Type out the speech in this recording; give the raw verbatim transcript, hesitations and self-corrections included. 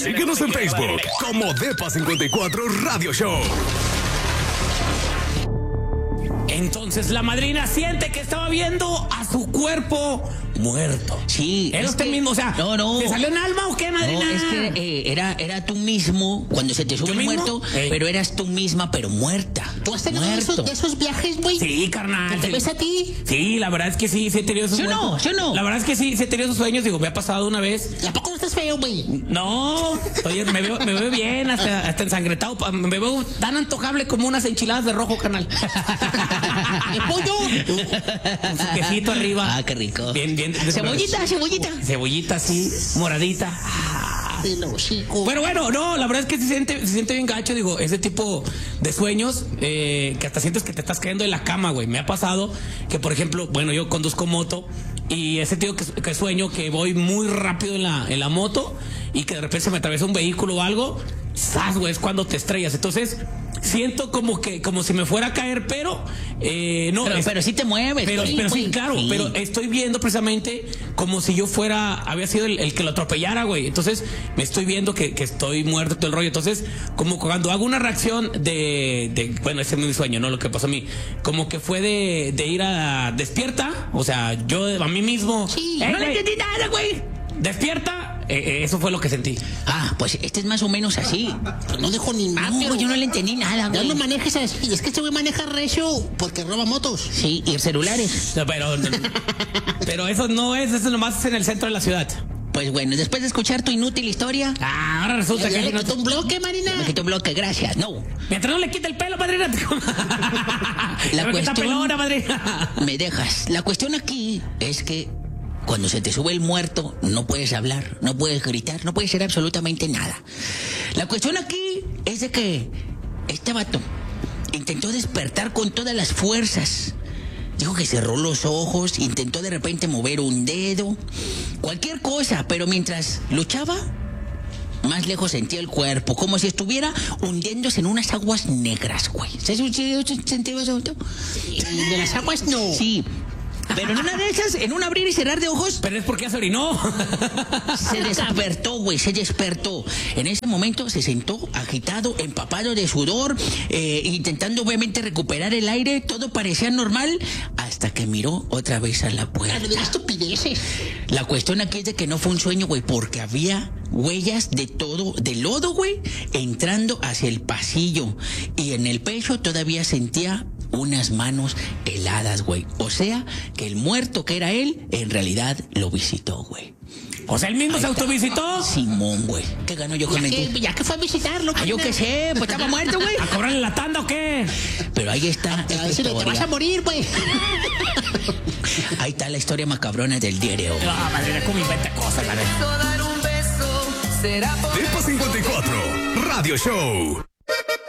Síguenos en Facebook como Depa cincuenta y cuatro Radio Show. Entonces la madrina siente que estaba viendo a su cuerpo muerto. Sí. ¿Era usted que, mismo? O sea, no, no. ¿te salió en alma o qué, madrina? No, es que eh, era, era tú mismo cuando se te sube el muerto, Ey. pero eras tú misma, pero muerta. ¿Tú has tenido esos, de esos viajes, güey? Sí, carnal. ¿Te sí. ves a ti? Sí, la verdad es que sí, sí he tenido esos Yo muertos. no, yo no. La verdad es que sí, sí he tenido esos sueños. Digo, me ha pasado una vez. ¿Y a poco no estás feo, güey? No, oye, me veo, me veo bien, hasta, hasta ensangretado. Me veo tan antojable como unas enchiladas de rojo, carnal. ¿De pollo? Con su quesito arriba. Ah, qué rico. Bien, bien. Cebollita, cebollita. Cebollita, sí, moradita. Ah, Pero bueno, no, la verdad es que se siente, se siente bien gacho, digo, ese tipo de sueños eh, que hasta sientes que te estás cayendo en la cama, güey. Me ha pasado que, por ejemplo, bueno, yo conduzco moto y ese tipo que, que sueño que voy muy rápido en la, en la moto y que de repente se me atraviesa un vehículo o algo, ¡zas, güey! Es cuando te estrellas. Entonces siento como que como si me fuera a caer, pero eh, no. Pero, es, pero sí te mueves. Pero, sí, pero sí, güey. claro. Sí. Pero estoy viendo precisamente como si yo fuera, había sido el, el que lo atropellara, güey. Entonces me estoy viendo que, que estoy muerto todo el rollo. Entonces, como cuando hago una reacción de, de bueno, ese es mi sueño, ¿no? Lo que pasó a mí. Como que fue de, de ir a despierta. O sea, yo a mí mismo. Sí, ¡Eh, no le güey! entendí nada, güey. Despierta. Eh, eh, eso fue lo que sentí. Ah, pues este es más o menos así. Pero no dejo ni Ah, no, pero yo no le entendí nada, Ya güey. no manejes así. Es que este güey maneja recio porque roba motos. Sí, y celulares. No, pero, no, pero eso no es, eso nomás es en el centro de la ciudad. Pues bueno, después de escuchar tu inútil historia, Ah, ahora resulta Ya, ya que le no quitó un bloque, Marina. me quito un bloque, gracias. No, mientras no le quite el pelo, madrina. La Me quita cuestión- pelona, madrina. me dejas. La cuestión aquí es que cuando se te sube el muerto, no puedes hablar, no puedes gritar, no puedes hacer absolutamente nada. La cuestión aquí es de que este vato intentó despertar con todas las fuerzas. Dijo que cerró los ojos, intentó de repente mover un dedo, cualquier cosa, pero mientras luchaba, más lejos sentía el cuerpo, como si estuviera hundiéndose en unas aguas negras, güey. ¿Se sentió eso? Y de las aguas no. Sí. Pero en una de esas, en un abrir y cerrar de ojos, Pero es porque ya se orinó. se despertó, güey, se despertó. En ese momento se sentó agitado, empapado de sudor, eh, intentando obviamente recuperar el aire. Todo parecía normal hasta que miró otra vez a la puerta. Claro, de estupideces. La cuestión aquí es de que no fue un sueño, güey, porque había huellas de todo, de lodo, güey, entrando hacia el pasillo. Y en el pecho todavía sentía unas manos heladas, güey. O sea, que el muerto que era él, en realidad lo visitó, güey. O sea, él mismo Ahí se está. autovisitó. Simón, güey. ¿Qué ganó yo con Ya mentir? que, ya que fue a visitarlo. Ah, yo Marina. qué sé, pues estaba muerto, güey. ¿A cobrarle la tanda o qué? Pero ahí está Te va a esta decir, te vas a historia. morir, güey. Ahí está la historia macabrona del día de hoy. No, madrina, ¿cómo inventa cosas, la verdad? Depa cincuenta y cuatro Radio Show.